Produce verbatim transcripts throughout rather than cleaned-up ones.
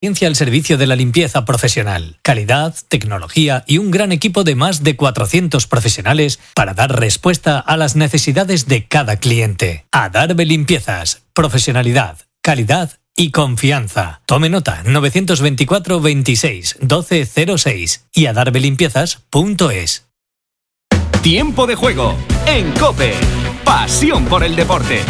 Ciencia al servicio de la limpieza profesional, calidad, tecnología y un gran equipo de más de cuatrocientos profesionales para dar respuesta a las necesidades de cada cliente. Adarve Limpiezas, profesionalidad, calidad y confianza. Tome nota: nueve dos cuatro, veintiséis, doce cero seis y adarve limpiezas punto es. Tiempo de juego en COPE. Pasión por el deporte.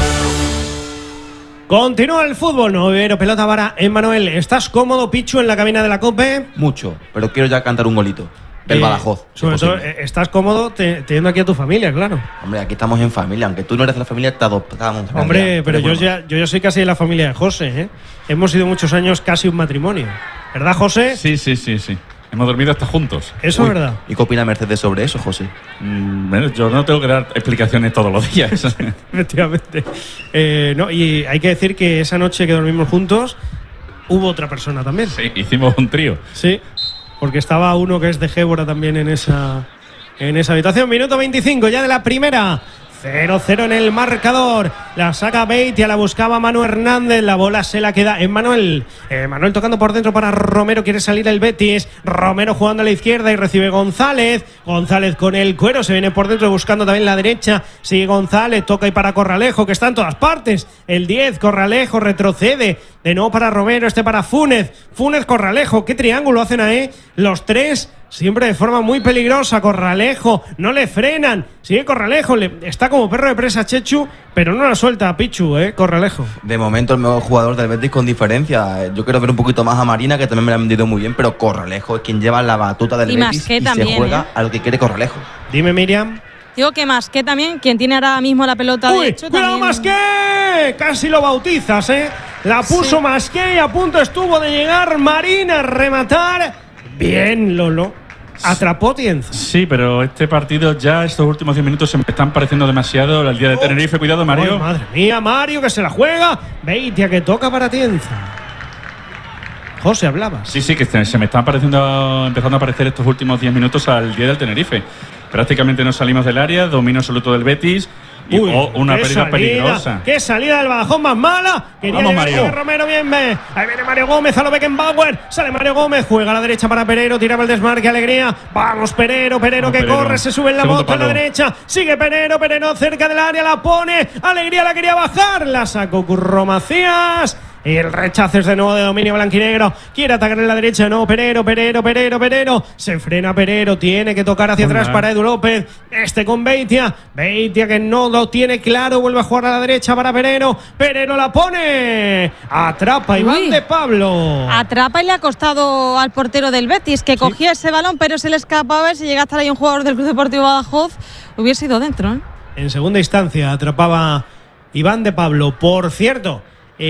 Continúa el fútbol, noveno pelota para Emmanuel. ¿Estás cómodo, Pichu, en la cabina de la COPE? Mucho, pero quiero ya cantar un golito. Del eh, Badajoz. Sobre todo, ¿estás cómodo te, teniendo aquí a tu familia, claro? Hombre, aquí estamos en familia. Aunque tú no eres de la familia, te adoptamos. Hombre, pero, pero yo ya, yo ya soy casi de la familia de José, ¿eh? Hemos sido muchos años casi un matrimonio. ¿Verdad, José? Sí, sí, sí, sí. Hemos dormido hasta juntos. Eso es verdad. ¿Y qué opina Mercedes sobre eso, José? Mm, bueno, yo no tengo que dar explicaciones todos los días. Efectivamente. Eh, no, y hay que decir que esa noche que dormimos juntos hubo otra persona también. Sí, hicimos un trío. Sí, porque estaba uno que es de Gébora también en esa, en esa habitación. Minuto veinticinco ya de la primera. cero cero en el marcador. La saca Beitia, la buscaba Manu Hernández. La bola se la queda en Manuel. Eh, Manuel tocando por dentro para Romero. Quiere salir el Betis. Romero jugando a la izquierda y recibe González. González con el cuero. Se viene por dentro buscando también la derecha. Sigue González. Toca y para Corralejo, que está en todas partes. El diez, Corralejo retrocede. De nuevo para Romero. Este para Funes. Funes, Corralejo. ¿Qué triángulo hacen ahí? Los tres. Siempre de forma muy peligrosa. Corralejo, no le frenan. Sigue Corralejo, le, está como perro de presa Chechu, pero no la suelta a Pichu, ¿eh? Corralejo. De momento el mejor jugador del Betis con diferencia. Yo quiero ver un poquito más a Marina, que también me la han vendido muy bien, pero Corralejo es quien lleva la batuta del y Betis y también, se juega ¿eh? a lo que quiere Corralejo. Dime, Miriam. Digo que Masqué también, quien tiene ahora mismo la pelota. Uy, de hecho, cuidado, también... Masqué. Casi lo bautizas, ¿eh? La puso sí. Masqué y a punto estuvo de llegar Marina a rematar. Bien, Lolo. Atrapó Tienza. Sí, pero este partido ya, estos últimos diez minutos se me están pareciendo demasiado al día de Tenerife. Cuidado, Mario. Oh, madre mía, Mario, que se la juega. Beitia, que toca para Tienza. José, hablabas. Sí, sí, que se me están apareciendo, empezando a aparecer estos últimos diez minutos al día del Tenerife. Prácticamente no salimos del área, dominio absoluto del Betis. Y Uy, oh, una pérdida salida, peligrosa. ¡Qué salida del Badajoz más mala! Quería Vamos, Mario. Romero, bien ve. Ahí viene Mario Gómez a lo Beckenbauer. Sale Mario Gómez, juega a la derecha para Perero, tiraba el desmarque, alegría. Vamos, Perero, Perero Vamos, que Perero. corre, se sube en la moto a la derecha. Sigue Perero, Perero cerca del área, la pone. Alegría la quería bajar, la sacó Curro Macías. Y el rechazo es de nuevo de dominio blanquinegro. Quiere atacar en la derecha de nuevo Perero, Perero, Perero, Perero. Se frena Perero, tiene que tocar hacia atrás para Edu López. Este con Beitia. Beitia que no lo tiene claro. Vuelve a jugar a la derecha para Perero. Perero la pone. Atrapa Iván Uy. de Pablo. Atrapa y le ha costado al portero del Betis, que sí. cogía ese balón, pero se le escapaba. A ver si llega a estar ahí un jugador del Club Deportivo Badajoz. Hubiese ido dentro, ¿eh? En segunda instancia atrapaba Iván de Pablo. Por cierto,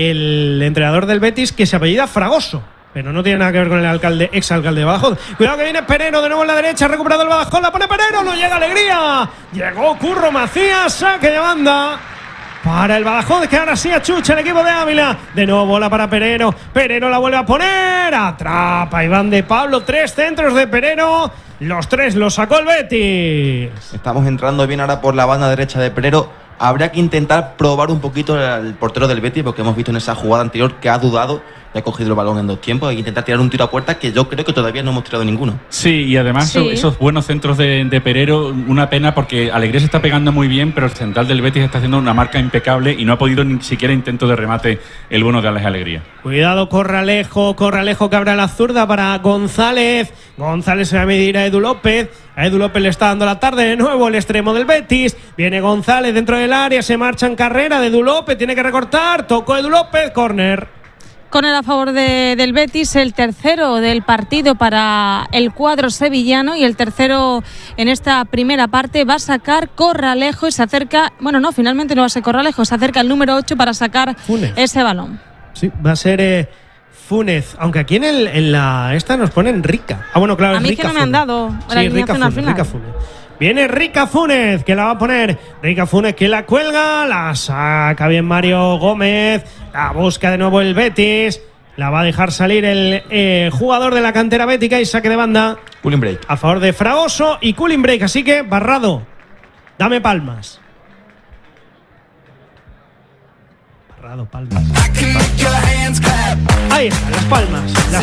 el entrenador del Betis que se apellida Fragoso, pero no tiene nada que ver con el alcalde, ex alcalde de Badajoz. Cuidado que viene Perero de nuevo en la derecha, ha recuperado el Badajoz, la pone Perero, no llega alegría. Llegó Curro Macías, saque de banda para el Badajoz, que ahora sí achucha el equipo de Ávila. De nuevo bola para Perero, Perero la vuelve a poner, atrapa Iván de Pablo, tres centros de Perero, los tres los sacó el Betis. Estamos entrando bien ahora por la banda derecha de Perero. Habría que intentar probar un poquito al portero del Betis, porque hemos visto en esa jugada anterior que ha dudado y ha cogido el balón en dos tiempos. Hay que intentar tirar un tiro a puerta, que yo creo que todavía no hemos tirado ninguno. Sí, y además sí. esos buenos centros de, de Perero, una pena porque Alegría se está pegando muy bien, pero el central del Betis está haciendo una marca impecable y no ha podido ni siquiera intento de remate el bueno de Alex Alegría. Cuidado, Corralejo, Corralejo que abre la zurda para González. González se va a medir a Edu López. A Edu López le está dando la tarde de nuevo el extremo del Betis. Viene González dentro del área, se marcha en carrera de Edu López, tiene que recortar, tocó Edu López, córner. Córner a favor de, del Betis, el tercero del partido para el cuadro sevillano y el tercero en esta primera parte va a sacar Corralejo y se acerca, bueno no, finalmente no va a ser Corralejo, se acerca el número ocho para sacar Funes. Ese balón. Sí, va a ser eh, Funes, aunque aquí en, el, en la esta nos ponen Rica. Ah, bueno, claro, a es mí Rica que no me Funes. han dado la sí, Rica Funes, Rica Funes. Viene Rica Funes, que la va a poner. Rica Funes que la cuelga, la saca bien Mario Gómez, la busca de nuevo el Betis, la va a dejar salir el eh, jugador de la cantera bética y saque de banda. Cooling break. A favor de Fragoso y cooling break, así que Barrado, dame palmas. Barrado, palmas. Ahí están las palmas. Las